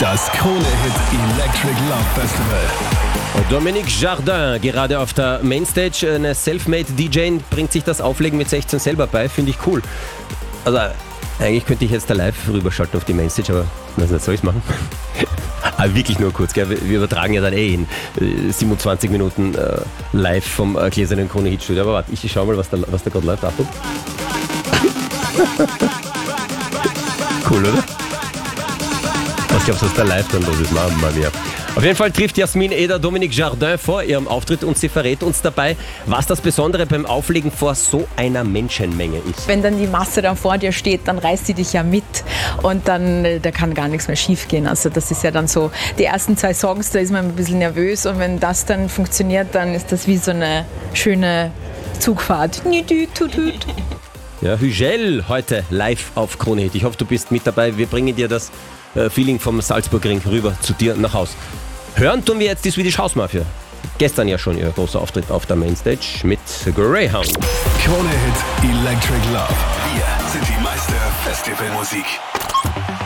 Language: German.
Das Krone-Hit Electric Love Festival. Dominique Jardin, gerade auf der Mainstage, eine Selfmade-DJ, bringt sich das Auflegen mit 16 selber bei, finde ich cool. Also eigentlich könnte ich jetzt da live rüberschalten auf die Mainstage, aber soll ich es machen? Aber wirklich nur kurz, gell? Wir übertragen ja dann in 27 Minuten live vom gläsernen Krone-Hit-Studio. Aber warte, ich schau mal, was da gerade läuft. Achtung. Cool, oder? Was glaubst du, was da live dann los ist? Mamma mia. Auf jeden Fall trifft Jasmin Eder Dominique Jardin vor ihrem Auftritt und sie verrät uns dabei, was das Besondere beim Auflegen vor so einer Menschenmenge ist. Wenn dann die Masse dann vor dir steht, dann reißt sie dich ja mit und dann da kann gar nichts mehr schief gehen. Also das ist ja dann so, die ersten 2 Songs, da ist man ein bisschen nervös und wenn das dann funktioniert, dann ist das wie so eine schöne Zugfahrt. Ja, Hügel heute live auf Krone Hit. Ich hoffe, du bist mit dabei. Wir bringen dir das Feeling vom Salzburgring rüber zu dir nach Haus. Hören tun wir jetzt die Swedish House Mafia. Gestern ja schon ihr großer Auftritt auf der Mainstage mit Greyhound. Krone Hit Electric Love. Wir sind die Meister Festivalmusik.